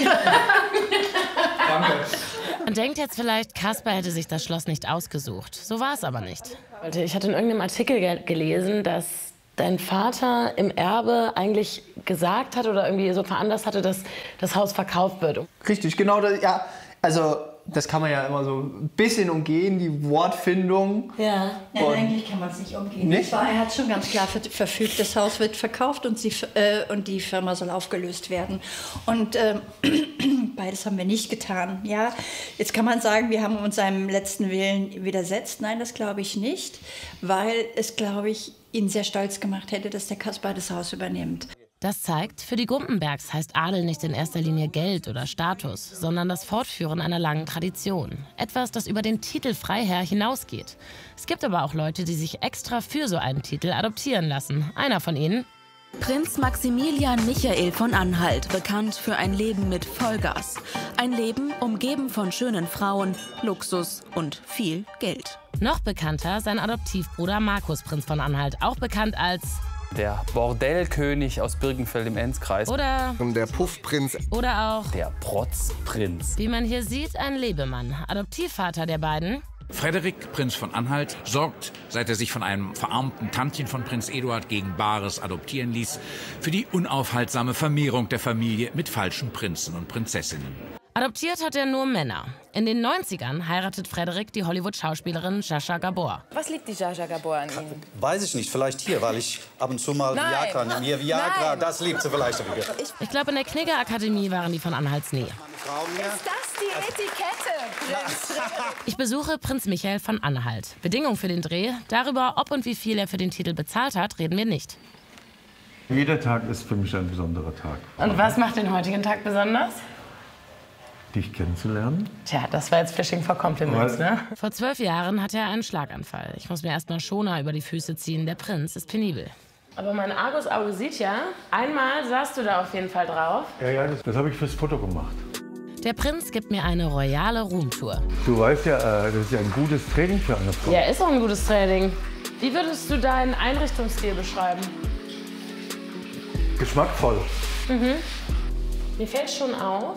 Danke. Man denkt jetzt vielleicht, Kaspar hätte sich das Schloss nicht ausgesucht. So war es aber nicht. Ich hatte in irgendeinem Artikel gelesen, dass dein Vater im Erbe eigentlich gesagt hat oder irgendwie so veranlasst hatte, dass das Haus verkauft wird. Richtig, genau. Ja, also das kann man ja immer so ein bisschen umgehen, die Wortfindung. Ja, nein, eigentlich kann man es nicht umgehen. Nicht? Er hat schon ganz klar verfügt, das Haus wird verkauft und die Firma soll aufgelöst werden. Und beides haben wir nicht getan. Ja? Jetzt kann man sagen, wir haben uns seinem letzten Willen widersetzt. Nein, das glaube ich nicht, weil es, glaube ich, ihn sehr stolz gemacht hätte, dass der Kaspar das Haus übernimmt. Das zeigt, für die Gumpenbergs heißt Adel nicht in erster Linie Geld oder Status, sondern das Fortführen einer langen Tradition. Etwas, das über den Titel Freiherr hinausgeht. Es gibt aber auch Leute, die sich extra für so einen Titel adoptieren lassen. Einer von ihnen: Prinz Maximilian Michael von Anhalt, bekannt für ein Leben mit Vollgas. Ein Leben umgeben von schönen Frauen, Luxus und viel Geld. Noch bekannter sein Adoptivbruder Markus Prinz von Anhalt, auch bekannt als der Bordellkönig aus Birkenfeld im Enzkreis. Oder der Puffprinz. Oder auch der Protzprinz. Wie man hier sieht, ein Lebemann, Adoptivvater der beiden. Frederik, Prinz von Anhalt, sorgt, seit er sich von einem verarmten Tantchen von Prinz Eduard gegen Bares adoptieren ließ, für die unaufhaltsame Vermehrung der Familie mit falschen Prinzen und Prinzessinnen. Adoptiert hat er nur Männer. In den 90ern heiratet Frederik die Hollywood-Schauspielerin Sacha Gabor. Was liegt die Sacha Gabor an Ihnen? Weiß ich nicht, vielleicht hier, weil ich ab und zu mal Viagra nehme. Hier Viagra, das liebt sie vielleicht wieder. Ich glaube, in der Knigge-Akademie waren die von Anhalts nie. Ist das die Etikette? Ich besuche Prinz Michael von Anhalt. Bedingung für den Dreh: darüber, ob und wie viel er für den Titel bezahlt hat, reden wir nicht. Jeder Tag ist für mich ein besonderer Tag. Und was macht den heutigen Tag besonders? Dich kennenzulernen. Tja, das war jetzt Fishing for Compliments, ne? Vor 12 Jahren hatte er einen Schlaganfall. Ich muss mir erst mal Schoner über die Füße ziehen. Der Prinz ist penibel. Aber mein Argusauge sieht ja, einmal saßt du da auf jeden Fall drauf. Ja, das habe ich fürs Foto gemacht. Der Prinz gibt mir eine royale Roomtour. Du weißt ja, das ist ja ein gutes Training für eine Frau. Ja, ist auch ein gutes Training. Wie würdest du deinen Einrichtungsstil beschreiben? Geschmackvoll. Mir fällt schon auf,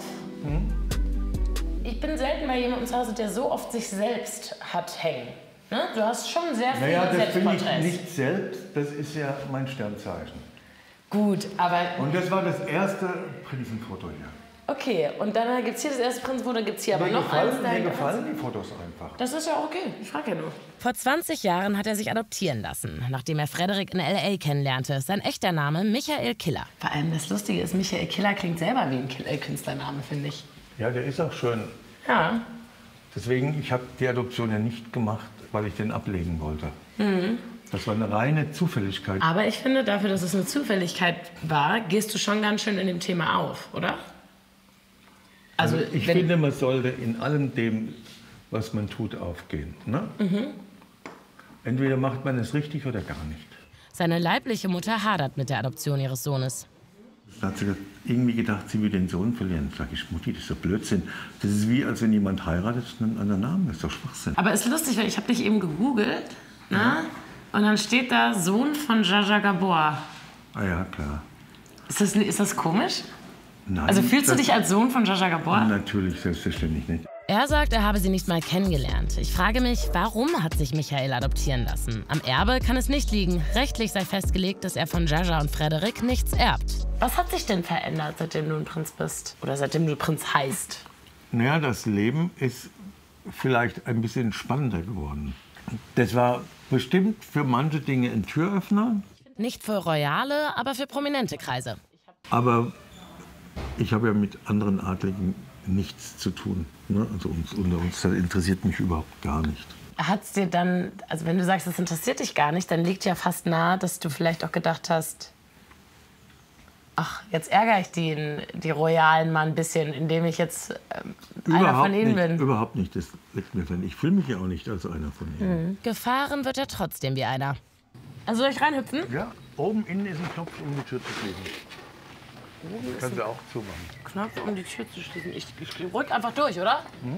ich bin selten bei jemandem zu Hause, der so oft sich selbst hat hängen. Ne? Du hast schon sehr viele Selbstporträts. Das bin ich nicht selbst, das ist ja mein Sternzeichen. Gut, aber... Und das war das erste Prinzenfoto hier. Okay, und dann gibt es hier das erste Prinzenfoto, gibt es hier aber noch eins. Mir gefallen die Fotos einfach. Das ist ja okay, ich frage ja nur. Vor 20 Jahren hat er sich adoptieren lassen, nachdem er Frederik in L.A. kennenlernte. Sein echter Name: Michael Killer. Vor allem das Lustige ist, Michael Killer klingt selber wie ein Künstlername, finde ich. Ja, der ist auch schön. Ja. Deswegen, ich habe die Adoption ja nicht gemacht, weil ich den ablegen wollte. Das war eine reine Zufälligkeit. Aber ich finde, dafür, dass es eine Zufälligkeit war, gehst du schon ganz schön in dem Thema auf, oder? Also ich finde, man sollte in allem dem, was man tut, aufgehen. Ne? Entweder macht man es richtig oder gar nicht. Seine leibliche Mutter hadert mit der Adoption ihres Sohnes. Da hat sie irgendwie gedacht, sie will den Sohn verlieren. Sag ich, Mutti, das ist doch Blödsinn. Das ist wie, als wenn jemand heiratet und einen anderen Namen. Das ist doch Schwachsinn. Aber es ist lustig, weil ich habe dich eben gegoogelt, ne? Und dann steht da Sohn von Zsa Zsa Gabor. Ah ja, klar. Ist das komisch? Nein, also fühlst du dich als Sohn von Zsa Zsa Gabor? Natürlich, selbstverständlich nicht. Er sagt, er habe sie nicht mal kennengelernt. Ich frage mich, warum hat sich Michael adoptieren lassen? Am Erbe kann es nicht liegen. Rechtlich sei festgelegt, dass er von Zsa Zsa und Frederik nichts erbt. Was hat sich denn verändert, seitdem du ein Prinz bist? Oder seitdem du Prinz heißt? Naja, das Leben ist vielleicht ein bisschen spannender geworden. Das war bestimmt für manche Dinge ein Türöffner. Nicht für royale, aber für prominente Kreise. Aber ich habe ja mit anderen Adligen nichts zu tun. Ne? Also unter uns, das interessiert mich überhaupt gar nicht. Hat's dir dann, also wenn du sagst, das interessiert dich gar nicht, dann liegt ja fast nahe, dass du vielleicht auch gedacht hast, ach, jetzt ärgere ich die Royalen mal ein bisschen, indem ich jetzt einer von ihnen bin. Überhaupt nicht, das liegt mir fern. Ich fühle mich ja auch nicht als einer von ihnen. Gefahren wird er trotzdem wie einer. Also soll ich reinhüpfen? Ja, oben innen ist ein Knopf, um die Tür zu schließen. Kannst du auch zumachen. Knopf, um die Tür zu schließen. Ich rück einfach durch, oder?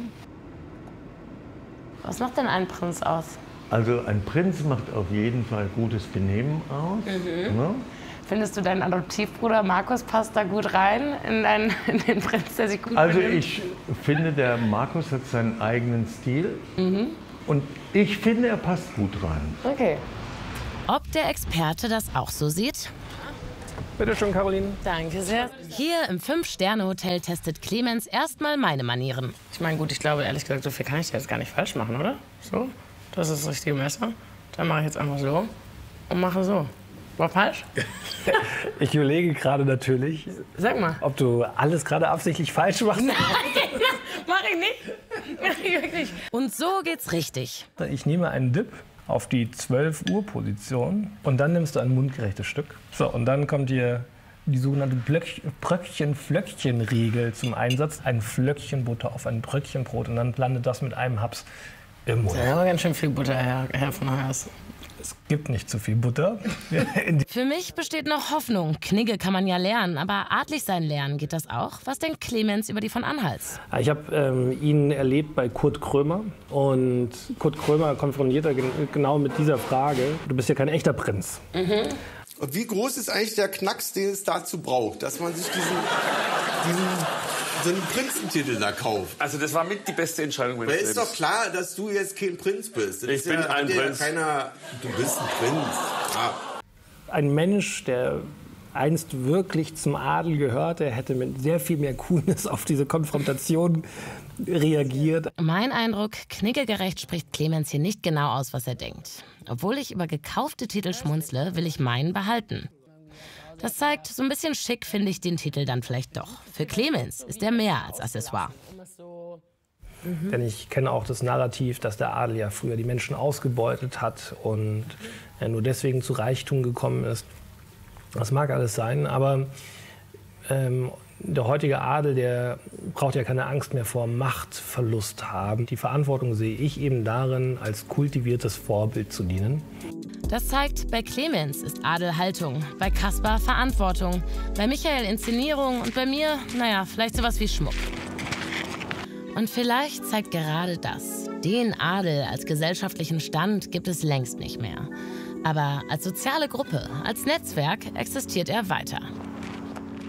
Was macht denn ein Prinz aus? Also ein Prinz macht auf jeden Fall gutes Benehmen aus. Ne? Findest du, dein Adoptivbruder Markus passt da gut rein in den Prinz, der sich gut Also benimmt? ich finde, der Markus hat seinen eigenen Stil. Und ich finde, er passt gut rein. Okay. Ob der Experte das auch so sieht? Bitte schön, Caroline. Danke sehr. Hier im 5-Sterne-Hotel testet Clemens erstmal meine Manieren. Ich meine, gut, ich glaube, ehrlich gesagt, so viel kann ich jetzt gar nicht falsch machen, oder? So, das ist das richtige Messer. Dann mache ich jetzt einfach so und mache so. War falsch? Ich überlege gerade natürlich, sag mal, ob du alles gerade absichtlich falsch machst. Nein, mach ich nicht. Mach ich wirklich. Und so geht's richtig. Ich nehme einen Dip auf die 12 Uhr Position und dann nimmst du ein mundgerechtes Stück. So, und dann kommt hier die sogenannte Bröckchen-Flöckchen-Regel zum Einsatz. Ein Flöckchen Butter auf ein Bröckchen Brot und dann landet das mit einem Haps im Mund. Ja, aber ganz schön viel Butter, Herr von Heuers. Es gibt nicht zu viel Butter. Für mich besteht noch Hoffnung. Knigge kann man ja lernen, aber adlig sein lernen, geht das auch? Was denkt Clemens über die von Anhalts? Ich habe ihn erlebt bei Kurt Krömer und Kurt Krömer konfrontiert er genau mit dieser Frage. Du bist ja kein echter Prinz. Und wie groß ist eigentlich der Knacks, den es dazu braucht, dass man sich so einen Prinzentitel da kauft? Also das war mit die beste Entscheidung meines Lebens. Ist doch klar, dass du jetzt kein Prinz bist. Das ich bin ja, ein Prinz. Du bist ein Prinz. Ja. Ein Mensch, der einst wirklich zum Adel gehörte, hätte mit sehr viel mehr Coolness auf diese Konfrontation reagiert. Mein Eindruck, kniggegerecht spricht Clemens hier nicht genau aus, was er denkt. Obwohl ich über gekaufte Titel schmunzle, will ich meinen behalten. Das zeigt, so ein bisschen schick finde ich den Titel dann vielleicht doch. Für Clemens ist er mehr als Accessoire. Denn ich kenne auch das Narrativ, dass der Adel ja früher die Menschen ausgebeutet hat und er nur deswegen zu Reichtum gekommen ist. Das mag alles sein, aber der heutige Adel, der braucht ja keine Angst mehr vor Machtverlust haben. Die Verantwortung sehe ich eben darin, als kultiviertes Vorbild zu dienen. Das zeigt, bei Clemens ist Adel Haltung, bei Kaspar Verantwortung, bei Michael Inszenierung und bei mir, naja, vielleicht sowas wie Schmuck. Und vielleicht zeigt gerade das. Den Adel als gesellschaftlichen Stand gibt es längst nicht mehr. Aber als soziale Gruppe, als Netzwerk existiert er weiter.